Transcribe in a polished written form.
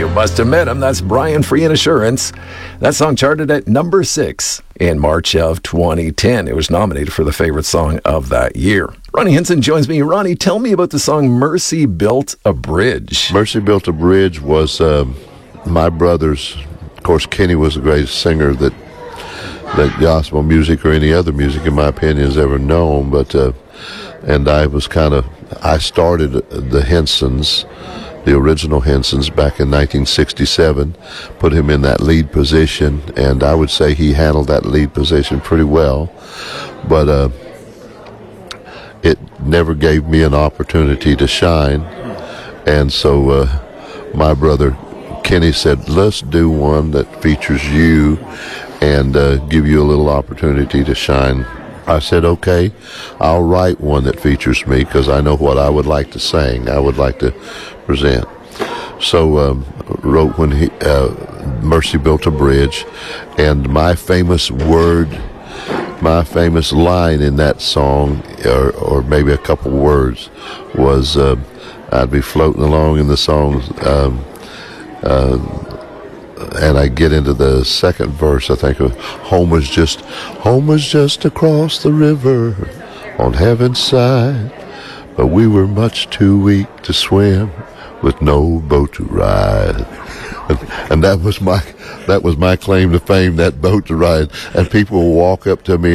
You must have met him. That's Brian Free and Assurance. That song charted at number 6 in March of 2010. It was nominated for the favorite song of that year. Ronnie Hinson joins me. Ronnie, tell me about the song Mercy Built a Bridge. Mercy Built a Bridge was my brother's. Of course, Kenny was the greatest singer that gospel music or any other music, in my opinion, has ever known. But and I started the Hensons, the original Hensons, back in 1967, put him in that lead position, and I would say he handled that lead position pretty well. But it never gave me an opportunity to shine, and so my brother Kenny said, let's do one that features you and give you a little opportunity to shine. I said, okay, I'll write one that features me because I know what I would like to sing, I would like to present. So wrote when Mercy Built a Bridge, and my famous line in that song, or maybe a couple words, was I'd be floating along in the song, and I get into the second verse, I think, of home was just across the river on heaven's side, but we were much too weak to swim with no boat to ride. And that was my claim to fame, that boat to ride. And people will walk up to me